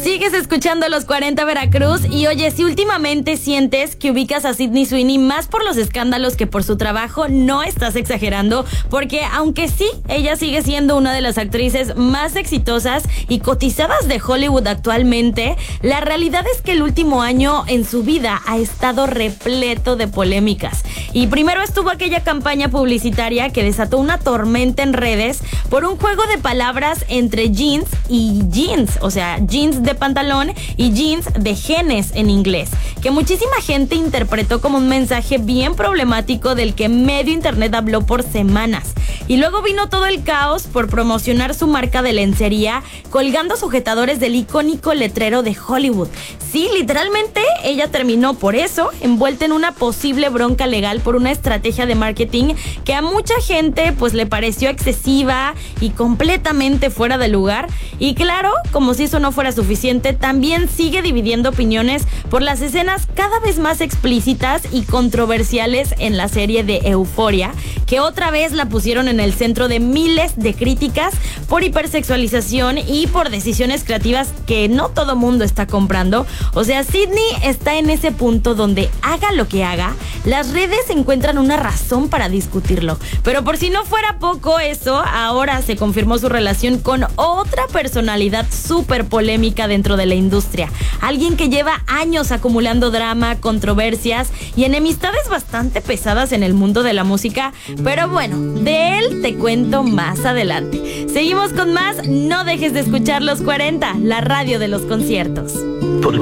Sigues escuchando Los 40 Veracruz y oye, si últimamente sientes que ubicas a Sydney Sweeney más por los escándalos que por su trabajo, no estás exagerando, porque aunque sí, ella sigue siendo una de las actrices más exitosas y cotizadas de Hollywood actualmente, la realidad es que el último año en su vida ha estado repleto de polémicas. Y primero estuvo aquella campaña publicitaria que desató una tormenta en redes por un juego de palabras entre jeans y jeans, o sea, jeans de pantalón y jeans de genes en inglés, que muchísima gente interpretó como un mensaje bien problemático del que medio internet habló por semanas. Y luego vino todo el caos por promocionar su marca de lencería colgando sujetadores del icónico letrero de Hollywood. Sí, literalmente ella terminó por eso envuelta en una posible bronca legal por una estrategia de marketing que a mucha gente pues le pareció excesiva y completamente fuera de lugar. Y claro, como si eso no fuera suficiente, también sigue dividiendo opiniones por las escenas cada vez más explícitas y controversiales en la serie de Euphoria, que otra vez la pusieron en el centro de miles de críticas por hipersexualización y por decisiones creativas que no todo mundo está comprando. O sea, Sydney está en ese punto donde haga lo que haga, las redes encuentran una razón para discutirlo. Pero por si no fuera poco eso, ahora se confirmó su relación con otra personalidad súper polémica dentro de la industria. Alguien que lleva años acumulando drama, controversias y enemistades bastante pesadas en el mundo de la música. Pero bueno, de él te cuento más adelante. Seguimos con más. No dejes de escuchar Los 40, la radio de los conciertos. Porque